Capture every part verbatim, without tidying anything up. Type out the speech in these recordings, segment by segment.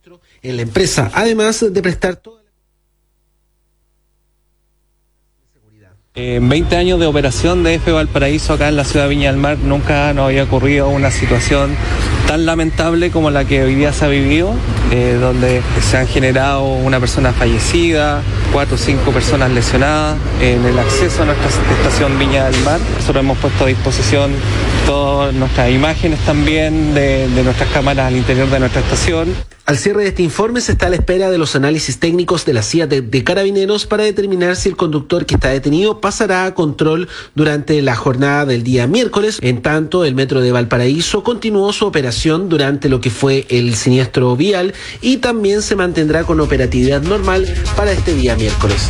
en la empresa, además de prestar toda la seguridad. En veinte años de operación de E F E Valparaíso acá en la ciudad de Viña del Mar nunca nos había ocurrido una situación tan lamentable como la que hoy día se ha vivido, eh, donde se han generado una persona fallecida, cuatro o cinco personas lesionadas en el acceso a nuestra estación Viña del Mar. Nosotros hemos puesto a disposición todas nuestras imágenes también de, de nuestras cámaras al interior de nuestra estación. Al cierre de este informe se está a la espera de los análisis técnicos de la C I A de, de Carabineros para determinar si el conductor que está detenido pasará a control durante la jornada del día miércoles. En tanto, el Metro de Valparaíso continuó su operación durante lo que fue el siniestro vial y también se mantendrá con operatividad normal para este día miércoles.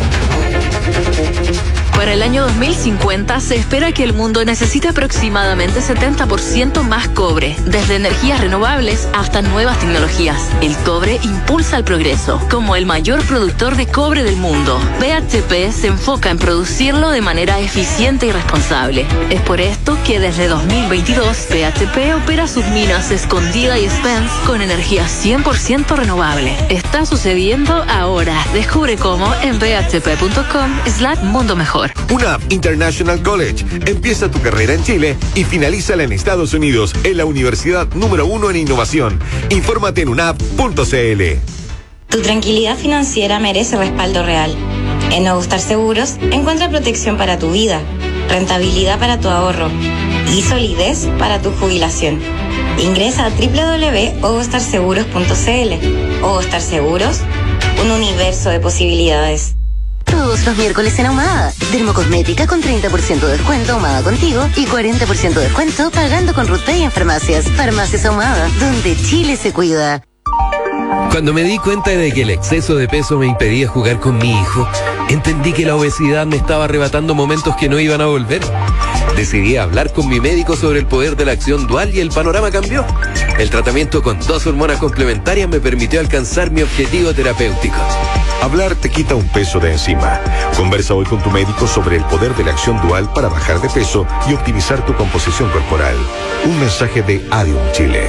Para el año dos mil cincuenta se espera que el mundo necesite aproximadamente setenta por ciento más cobre, desde energías renovables hasta nuevas tecnologías. El cobre impulsa el progreso. Como el mayor productor de cobre del mundo, B H P se enfoca en producirlo de manera eficiente y responsable. Es por esto que desde dos mil veintidós B H P opera sus minas Escondida y Spence con energía cien por ciento renovable. Está sucediendo ahora. Descubre cómo en b h p punto com slash mundo mejor. U N A P International College. Empieza tu carrera en Chile y finalízala en Estados Unidos, en la universidad número uno en innovación. Infórmate en u n a p punto c l. Tu tranquilidad financiera merece respaldo real. En Nuevo Star Seguros encuentra protección para tu vida, rentabilidad para tu ahorro y solidez para tu jubilación. Ingresa a doble u doble u doble u punto ogostar seguros punto c l. Ogostar Seguros, un universo de posibilidades. Todos los miércoles en Ahumada. Dermocosmética con treinta por ciento de descuento Ahumada Contigo y cuarenta por ciento de descuento pagando con RutPay en farmacias. Farmacias Ahumada, donde Chile se cuida. Cuando me di cuenta de que el exceso de peso me impedía jugar con mi hijo, entendí que la obesidad me estaba arrebatando momentos que no iban a volver. Decidí hablar con mi médico sobre el poder de la acción dual y el panorama cambió. El tratamiento con dos hormonas complementarias me permitió alcanzar mi objetivo terapéutico. Hablar te quita un peso de encima. Conversa hoy con tu médico sobre el poder de la acción dual para bajar de peso y optimizar tu composición corporal. Un mensaje de Adium Chile.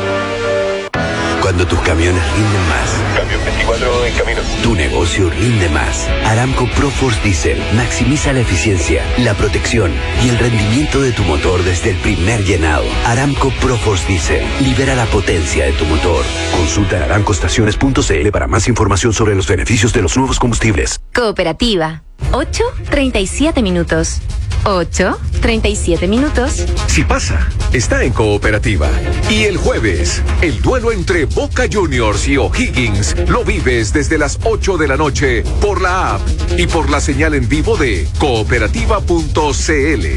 Cuando tus camiones rinden más. Camión veinticuatro en camino. Tu negocio rinde más. Aramco ProForce Diesel maximiza la eficiencia, la protección y el rendimiento de tu motor desde el primer llenado. Aramco ProForce Diesel libera la potencia de tu motor. Consulta en aramco estaciones punto c l para más información sobre los beneficios de los nuevos combustibles. Cooperativa. ocho treinta y siete minutos. ocho treinta y siete minutos. Si pasa, está en Cooperativa. Y el jueves, el duelo entre Boca Juniors y O'Higgins lo vives desde las ocho de la noche por la app y por la señal en vivo de cooperativa punto c l.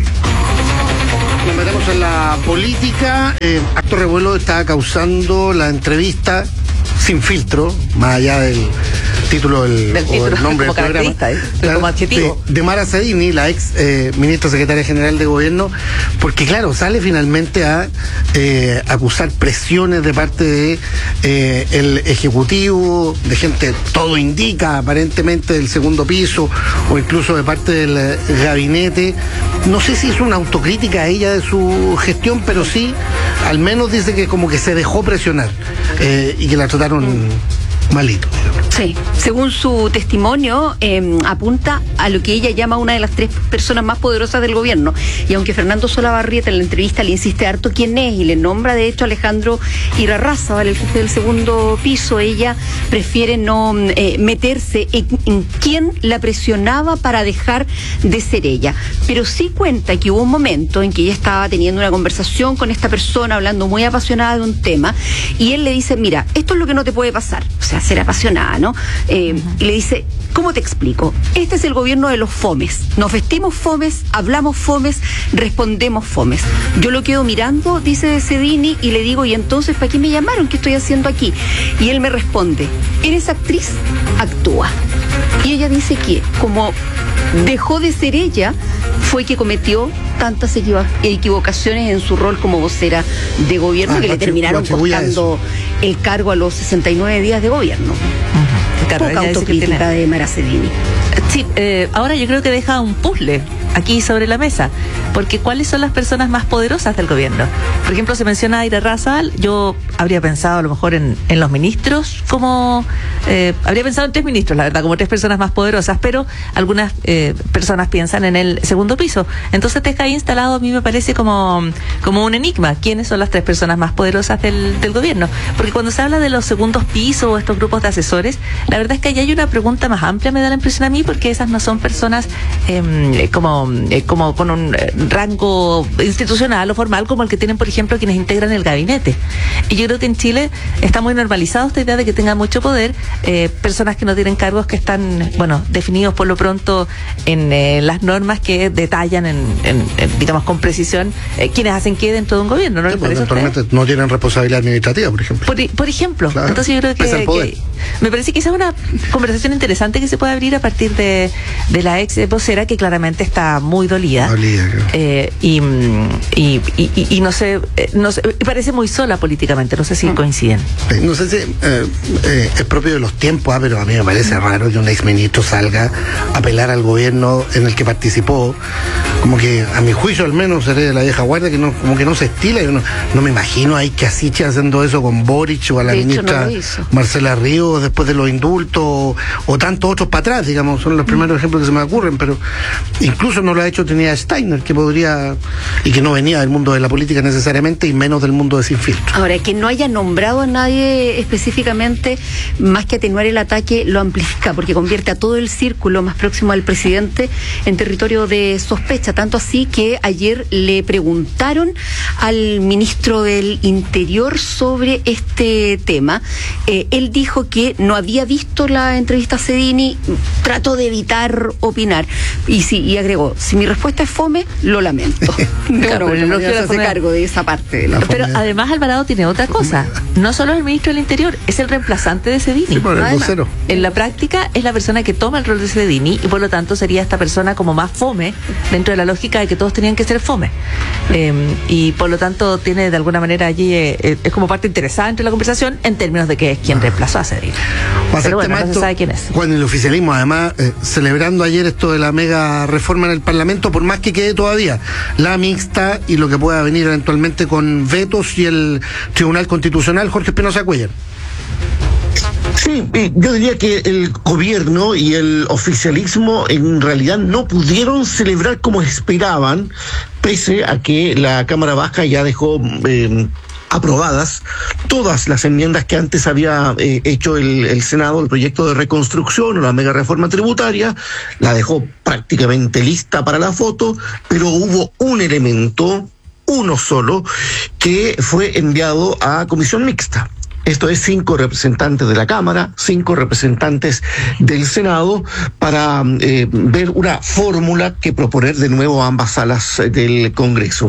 Nos metemos en la política. Eh, acto revuelo está causando la entrevista sin filtro, más allá del título del, del título, o el nombre del programa, ¿eh? la, como adjetivo. De, de Mara Sadini, la ex eh, ministra secretaria general de gobierno, porque claro, sale finalmente a eh, acusar presiones de parte de eh, el ejecutivo, de gente, todo indica aparentemente del segundo piso, o incluso de parte del eh, gabinete. No sé si es una autocrítica a ella de su gestión, pero sí, al menos dice que como que se dejó presionar eh, y que la trataron mm. malito. Sí, según su testimonio, eh, apunta a lo que ella llama una de las tres personas más poderosas del gobierno. Y aunque Fernando Solabarrieta en la entrevista le insiste harto quién es y le nombra de hecho a Alejandro Irarrázaval, el jefe del segundo piso, ella prefiere no eh, meterse en, en quién la presionaba para dejar de ser ella. Pero sí cuenta que hubo un momento en que ella estaba teniendo una conversación con esta persona, hablando muy apasionada de un tema, y él le dice, mira, esto es lo que no te puede pasar. O sea, ser apasionada, ¿no? Eh, uh-huh. Y le dice, ¿cómo te explico? Este es el gobierno de los fomes. Nos vestimos fomes, hablamos fomes, respondemos fomes. Yo lo quedo mirando, dice Sedini, y le digo, ¿y entonces para qué me llamaron? ¿Qué estoy haciendo aquí? Y él me responde, ¿eres actriz? Actúa. Y ella dice que, como dejó de ser ella, fue que cometió tantas equivocaciones en su rol como vocera de gobierno ah, que le terminaron costando el cargo a los sesenta y nueve días de gobierno. Uh-huh. Claro, poca autocrítica de Mara Sedini. Sí, eh, ahora yo creo que deja un puzzle aquí sobre la mesa, porque ¿cuáles son las personas más poderosas del gobierno? Por ejemplo, se menciona a Ira Razal, yo habría pensado a lo mejor en, en los ministros, como eh, habría pensado en tres ministros, la verdad, como tres personas más poderosas, pero algunas eh, personas piensan en el segundo piso. Entonces te está instalado, a mí me parece como, como un enigma, ¿quiénes son las tres personas más poderosas del, del gobierno? Porque cuando se habla de los segundos pisos o estos grupos de asesores, la verdad es que ahí hay una pregunta más amplia, me da la impresión a mí, porque esas no son personas eh, como, eh, como con un rango institucional o formal como el que tienen, por ejemplo, quienes integran el gabinete. Y yo creo que en Chile está muy normalizado esta idea de que tengan mucho poder eh, personas que no tienen cargos que están, bueno, definidos por lo pronto en eh, las normas que detallan en, en, en digamos, con precisión eh, quienes hacen qué dentro de un gobierno, ¿no? Sí, pues, eventualmente no tienen responsabilidad administrativa, por ejemplo. Por, por ejemplo, claro. Entonces yo creo que, que me parece que esa es una conversación interesante que se puede abrir a partir de, de la ex vocera, que claramente está muy dolida. Dolida, claro. eh, y, y, y, y no sé, no sé, parece muy sola políticamente, no sé si coinciden. No sé si eh, eh, es propio de los tiempos, ah, pero a mí me parece raro que un exministro salga a apelar al gobierno en el que participó, como que a mi juicio al menos seré de la vieja guardia, que no, como que no se estila. Yo no, no me imagino ahí que Asiche haciendo eso con Boric o a la de ministra hecho, no Marcela Ríos después de los indultos o, o tantos otros para atrás, digamos, son los primeros ejemplos que se me ocurren, pero incluso no lo ha hecho tenía Steiner, que podría, y que no venía del mundo de la política necesariamente, y menos del mundo de Sin Filtro. Ahora, que no haya nombrado a nadie específicamente, más que atenuar el ataque, lo amplifica, porque convierte a todo el círculo más próximo al presidente en territorio de sospecha, tanto así que ayer le preguntaron al ministro del Interior sobre este tema. Eh, él dijo que no había visto la entrevista a Sedini, trató de evitar opinar, y sí, y agregó, si mi respuesta es fome, lo lamento. Claro, pero no no quiero hacer cargo de esa parte. De la pero además Alvarado tiene otra cosa, no solo es el ministro del Interior, es el reemplazante de Sedini. Sí, por el vocero. En la práctica es la persona que toma el rol de Sedini, y por lo tanto sería esta persona como más fome, dentro de la lógica de que todos tenían que ser fome. Eh, y por lo tanto tiene de alguna manera allí, eh, es como parte interesante de la conversación en términos de que es quien ah. reemplazó a Sedini. Pero bueno, no se sabe quién es. Con el oficialismo, además, eh, celebrando ayer esto de la mega reforma en el Parlamento, por más que quede todavía la mixta y lo que pueda venir eventualmente con vetos y el Tribunal Constitucional. Jorge Espinosa Cuellar. Sí, yo diría que el gobierno y el oficialismo en realidad no pudieron celebrar como esperaban, pese a que la Cámara Baja ya dejó eh, aprobadas todas las enmiendas que antes había eh, hecho el, el Senado, el proyecto de reconstrucción o la mega reforma tributaria, la dejó prácticamente lista para la foto, pero hubo un elemento, uno solo, que fue enviado a comisión mixta. Esto es cinco representantes de la Cámara, cinco representantes del Senado, para eh, ver una fórmula que proponer de nuevo a ambas salas del Congreso.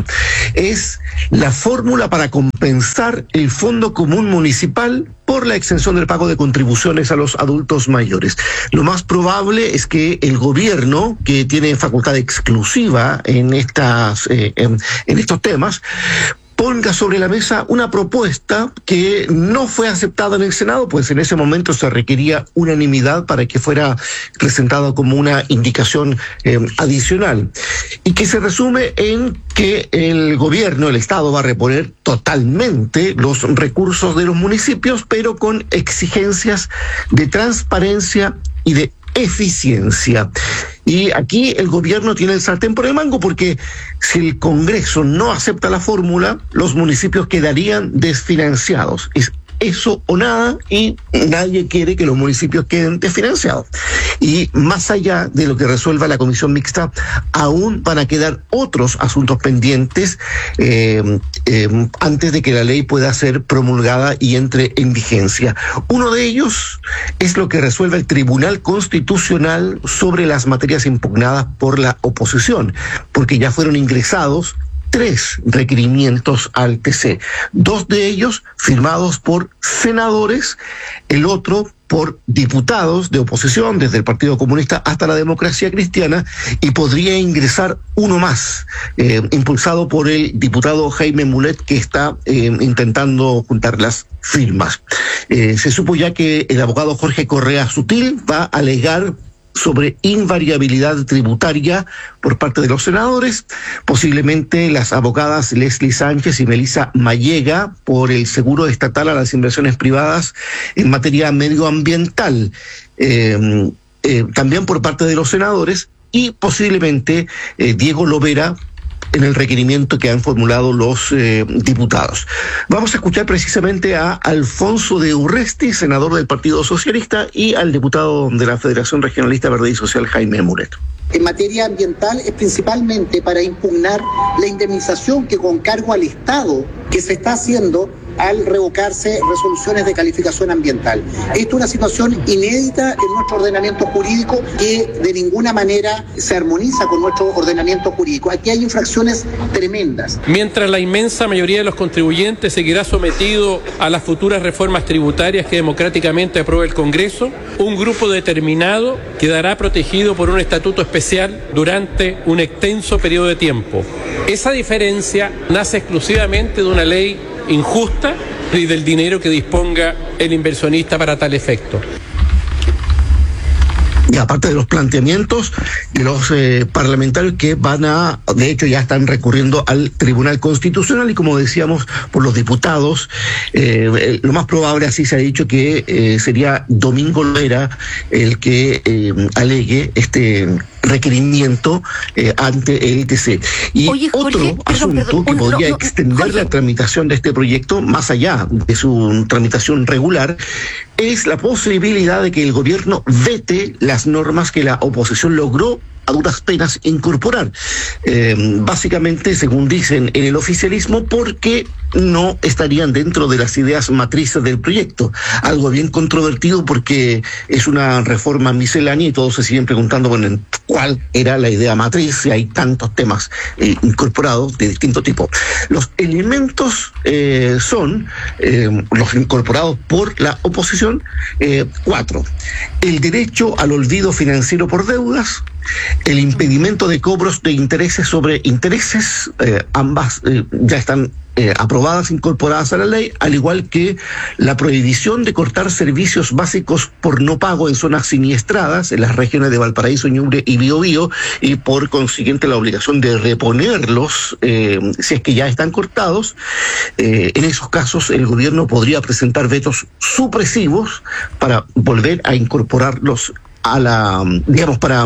Es la fórmula para compensar el Fondo Común Municipal por la exención del pago de contribuciones a los adultos mayores. Lo más probable es que el gobierno, que tiene facultad exclusiva en estas eh, en, en estos temas, ponga sobre la mesa una propuesta que no fue aceptada en el Senado, pues en ese momento se requería unanimidad para que fuera presentado como una indicación eh, adicional, y que se resume en que el gobierno, el Estado, va a reponer totalmente los recursos de los municipios, pero con exigencias de transparencia y de eficiencia. Y aquí el gobierno tiene el sartén por el mango, porque si el Congreso no acepta la fórmula, los municipios quedarían desfinanciados. Es eso o nada, y nadie quiere que los municipios queden desfinanciados. Y más allá de lo que resuelva la comisión mixta, aún van a quedar otros asuntos pendientes eh, eh, antes de que la ley pueda ser promulgada y entre en vigencia. Uno de ellos es lo que resuelve el Tribunal Constitucional sobre las materias impugnadas por la oposición, porque ya fueron ingresados tres requerimientos al T C, dos de ellos firmados por senadores, el otro por diputados de oposición, desde el Partido Comunista hasta la Democracia Cristiana, y podría ingresar uno más, eh, impulsado por el diputado Jaime Mulet, que está eh, intentando juntar las firmas. Eh, se supo ya que el abogado Jorge Correa Sutil va a alegar sobre invariabilidad tributaria por parte de los senadores, posiblemente las abogadas Leslie Sánchez y Melissa Mallega por el seguro estatal a las inversiones privadas en materia medioambiental, eh, eh, también por parte de los senadores, y posiblemente eh, Diego Lovera en el requerimiento que han formulado los eh, diputados. Vamos a escuchar precisamente a Alfonso de Urresti, senador del Partido Socialista, y al diputado de la Federación Regionalista Verde y Social, Jaime Muret. En materia ambiental es principalmente para impugnar la indemnización que con cargo al Estado que se está haciendo al revocarse resoluciones de calificación ambiental. Esto es una situación inédita en nuestro ordenamiento jurídico que de ninguna manera se armoniza con nuestro ordenamiento jurídico. Aquí hay infracciones tremendas. Mientras la inmensa mayoría de los contribuyentes seguirá sometido a las futuras reformas tributarias que democráticamente apruebe el Congreso, un grupo determinado quedará protegido por un estatuto especial durante un extenso periodo de tiempo. Esa diferencia nace exclusivamente de una ley injusta y del dinero que disponga el inversionista para tal efecto. Y aparte de los planteamientos de los eh, parlamentarios que van a, de hecho ya están recurriendo al Tribunal Constitucional, y como decíamos, por los diputados, eh, lo más probable, así se ha dicho, que eh, sería Domingo Lovera el que eh, alegue este requerimiento eh, ante el T C. Y Oye, Jorge, otro perdón, asunto perdón, que un- podría no, no, extender Jorge. la tramitación de este proyecto más allá de su tramitación regular es la posibilidad de que el gobierno vete las normas que la oposición logró a duras penas incorporar. Eh, básicamente, según dicen en el oficialismo, porque no estarían dentro de las ideas matrices del proyecto. Algo bien controvertido porque es una reforma miscelánea y todos se siguen preguntando, bueno, cuál era la idea matriz, si hay tantos temas eh, incorporados de distinto tipo. Los elementos eh, son, eh, los incorporados por la oposición, eh, cuatro. El derecho al olvido financiero por deudas, el impedimento de cobros de intereses sobre intereses, eh, ambas eh, ya están eh, aprobadas, incorporadas a la ley, al igual que la prohibición de cortar servicios básicos por no pago en zonas siniestradas, en las regiones de Valparaíso, Ñuble y Biobío, y por consiguiente la obligación de reponerlos eh, si es que ya están cortados. Eh, en esos casos el gobierno podría presentar vetos supresivos para volver a incorporarlos a la, digamos, para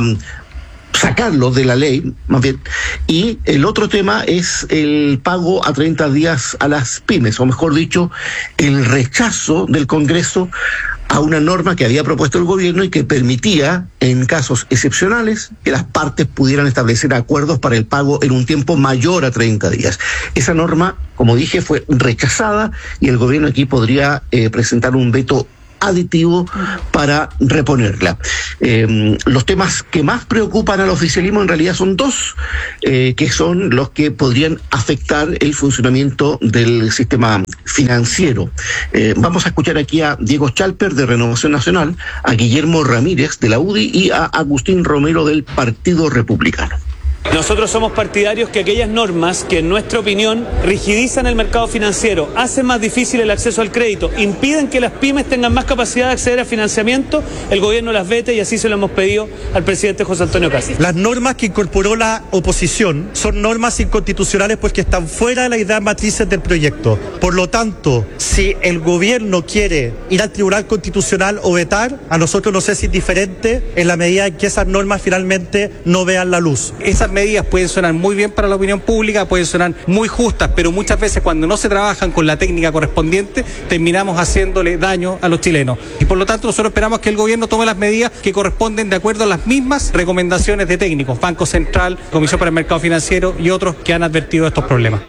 sacarlo de la ley, más bien. Y el otro tema es el pago a treinta días a las pymes, o mejor dicho, el rechazo del Congreso a una norma que había propuesto el gobierno y que permitía, en casos excepcionales, que las partes pudieran establecer acuerdos para el pago en un tiempo mayor a treinta días. Esa norma, como dije, fue rechazada y el gobierno aquí podría eh, presentar un veto aditivo para reponerla. Eh, los temas que más preocupan al oficialismo en realidad son dos, eh, que son los que podrían afectar el funcionamiento del sistema financiero. Eh, vamos a escuchar aquí a Diego Chalper de Renovación Nacional, a Guillermo Ramírez de la U D I y a Agustín Romero del Partido Republicano. Nosotros somos partidarios que aquellas normas que en nuestra opinión rigidizan el mercado financiero, hacen más difícil el acceso al crédito, impiden que las pymes tengan más capacidad de acceder a financiamiento, el gobierno las vete, y así se lo hemos pedido al presidente José Antonio Kast. Las normas que incorporó la oposición son normas inconstitucionales porque están fuera de la idea matrices del proyecto. Por lo tanto, si el gobierno quiere ir al Tribunal Constitucional o vetar, a nosotros nos es indiferente en la medida en que esas normas finalmente no vean la luz. Esas medidas pueden sonar muy bien para la opinión pública, pueden sonar muy justas, pero muchas veces cuando no se trabajan con la técnica correspondiente, terminamos haciéndole daño a los chilenos. Y por lo tanto nosotros esperamos que el gobierno tome las medidas que corresponden de acuerdo a las mismas recomendaciones de técnicos, Banco Central, Comisión para el Mercado Financiero y otros que han advertido estos problemas.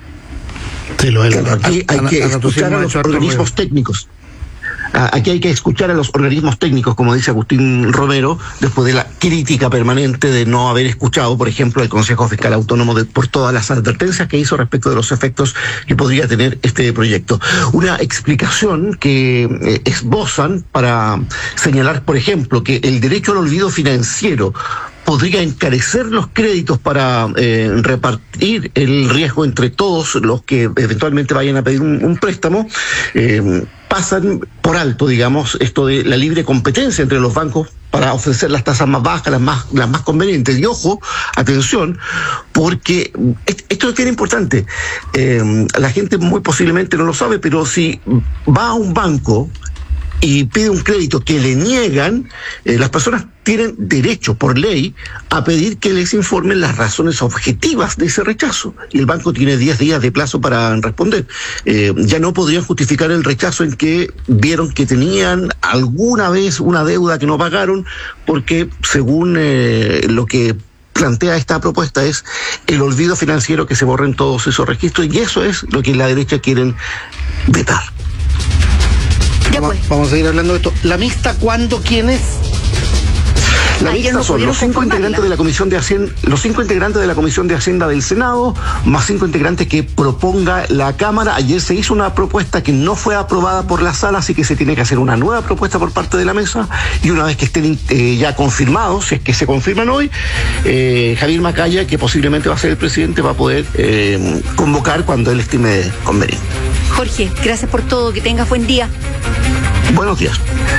Sí, lo es. Aquí hay que escuchar a los organismos técnicos. Aquí hay que escuchar a los organismos técnicos, como dice Agustín Romero, después de la crítica permanente de no haber escuchado, por ejemplo, el Consejo Fiscal Autónomo de, por todas las advertencias que hizo respecto de los efectos que podría tener este proyecto. Una explicación que eh, esbozan para señalar, por ejemplo, que el derecho al olvido financiero podría encarecer los créditos para eh, repartir el riesgo entre todos los que eventualmente vayan a pedir un, un préstamo. Eh, pasan por alto, digamos, esto de la libre competencia entre los bancos para ofrecer las tasas más bajas, las más, las más convenientes. Y ojo, atención, porque esto es bien importante. Eh, la gente muy posiblemente no lo sabe, pero si va a un banco y pide un crédito que le niegan, eh, las personas tienen derecho por ley a pedir que les informen las razones objetivas de ese rechazo. Y el banco tiene diez días de plazo para responder. Eh, ya no podrían justificar el rechazo en que vieron que tenían alguna vez una deuda que no pagaron, porque según eh, lo que plantea esta propuesta es el olvido financiero, que se borren todos esos registros, y eso es lo que la derecha quieren vetar. Vamos, vamos a seguir hablando de esto. ¿La mixta cuándo? ¿Quién es? La mixta son los cinco integrantes de la Comisión de Hacienda, los cinco integrantes de la Comisión de Hacienda del Senado, más cinco integrantes que proponga la Cámara. Ayer se hizo una propuesta que no fue aprobada por la sala, así que se tiene que hacer una nueva propuesta por parte de la mesa, y una vez que estén eh, ya confirmados, si es que se confirman hoy, eh, Javier Macaya, que posiblemente va a ser el presidente, va a poder eh, convocar cuando él estime conveniente. Jorge, gracias por todo, que tengas buen día. Buenos días.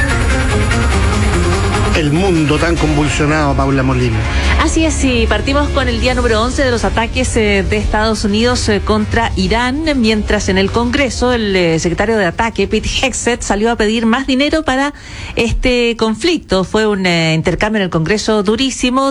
El mundo tan convulsionado, Paula Molina. Así es, sí, partimos con el día número once de los ataques eh, de Estados Unidos eh, contra Irán, mientras en el Congreso el eh, secretario de Ataque, Pete Hegseth, salió a pedir más dinero para este conflicto. Fue un eh, intercambio en el Congreso durísimo.